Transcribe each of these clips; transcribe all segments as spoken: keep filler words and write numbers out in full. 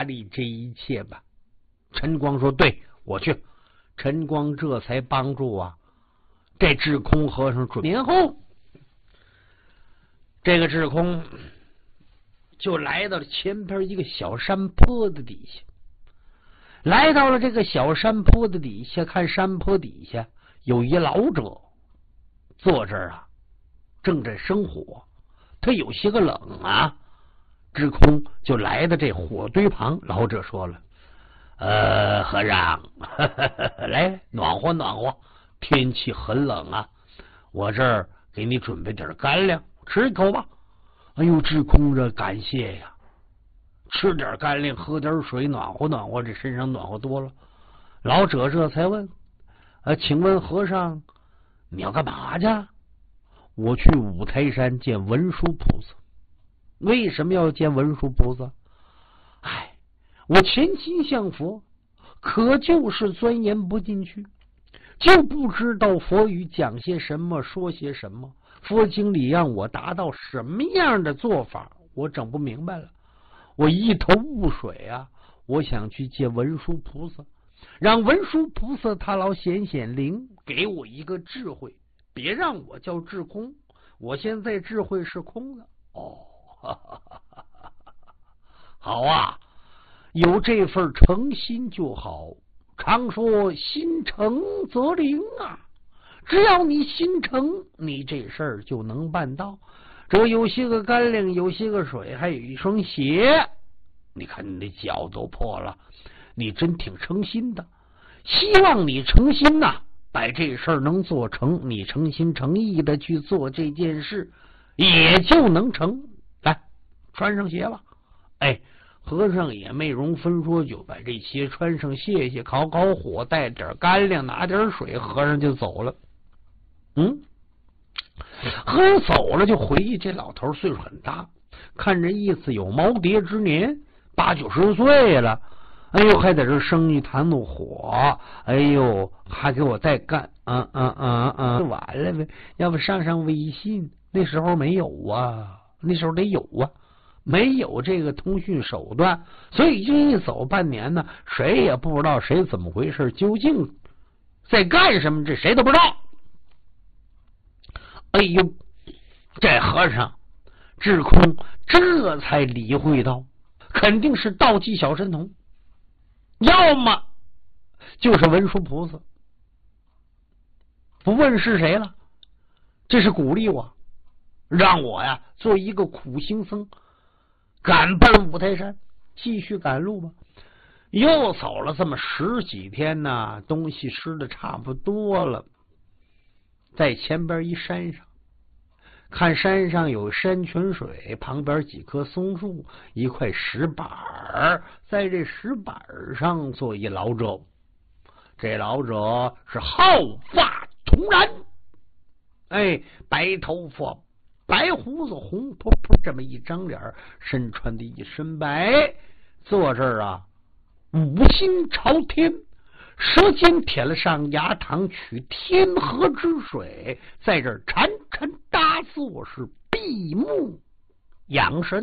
理这一切吧。陈光说：“对，我去。”陈光这才帮助啊，这智空和尚准年后，这个智空就来到了前边一个小山坡的底下。来到了这个小山坡的底下，看山坡底下有一老者坐这儿啊，正在生火，他有些个冷啊。智空就来到这火堆旁，老者说了：“呃，和尚，呵呵呵来暖和暖和，天气很冷啊，我这儿给你准备点干粮，吃一口吧。”哎呦，智空这感谢呀，吃点干粮，喝点水，暖和暖和，这身上暖和多了。老者这才问：“呃，请问和尚，你要干嘛去？”“我去五台山见文殊菩萨。”“为什么要见文殊菩萨？”“哎，我潜心向佛，可就是钻研不进去，就不知道佛语讲些什么，说些什么。佛经里让我达到什么样的做法，我整不明白了。我一头雾水啊！我想去见文殊菩萨，让文殊菩萨他老显显灵，给我一个智慧，别让我叫智空。我现在智慧是空的。”“哦，哈哈哈哈哈哈，好啊，有这份诚心就好。常说心诚则灵啊，只要你心诚，你这事儿就能办到。这有些个干粮，有些个水，还有一双鞋。你看你的脚都破了，你真挺诚心的。希望你诚心呐、啊，把这事儿能做成。你诚心诚意的去做这件事，也就能成。来，穿上鞋吧。”哎，和尚也没容分说，就把这鞋穿上，谢谢，烤烤火，带点干粮，拿点水，和尚就走了。嗯，和尚走了就回去。这老头岁数很大，看这意思有耄耋之年，八九十岁了。哎呦，还在这生一坛子火，哎呦，还给我带干，啊啊啊啊，完了呗。要不上上微信，那时候没有啊，那时候得有啊。没有这个通讯手段，所以这一走半年呢，谁也不知道谁怎么回事，究竟在干什么，这谁都不知道。哎呦，这和尚智空这才理会到，肯定是道济小神童，要么就是文殊菩萨。不问是谁了，这是鼓励我，让我呀做一个苦行僧，赶奔五台山，继续赶路吧。又走了这么十几天呢，东西吃的差不多了，在前边一山上，看山上有山泉水，旁边几棵松树，一块石板，在这石板上坐一老者。这老者是毫发童然，哎，白头发，白胡子，红扑扑这么一张脸，身穿的一身白，坐这儿啊，五心朝天，舌尖舔了上牙膛，取天河之水，在这儿禅禅打坐，是闭目养神。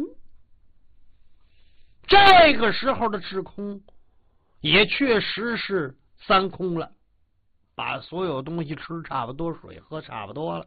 这个时候的智空也确实是三空了，把所有东西吃差不多，水喝差不多了，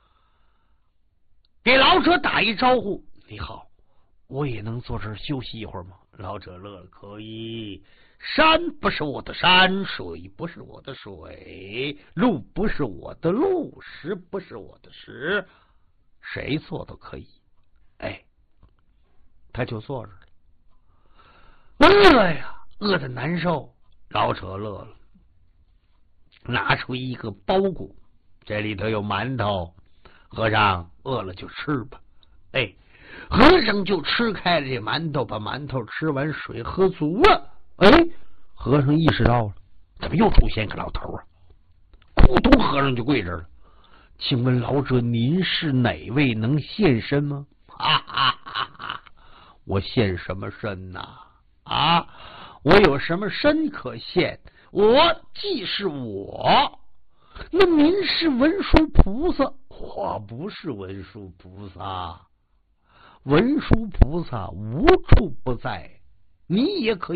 给老者打一招呼：“你好，我也能坐这儿休息一会儿吗？”老者乐了：“可以。山不是我的山，水不是我的水，路不是我的路，石不是我的石，谁坐都可以。”哎，他就坐这儿了。饿呀，饿得难受。老者乐了，拿出一个包裹，这里头有馒头，和尚饿了就吃吧。哎，和尚就吃开了这馒头，把馒头吃完，水喝足了。哎，和尚意识到了，怎么又出现个老头啊？咕咚，和尚就跪这儿了。请问老者，您是哪位？能现身吗？哈哈哈哈！我现什么身呐？啊，我有什么身可现？我既是我，那您是文殊菩萨？我不是文殊菩萨，文殊菩萨无处不在，你也可以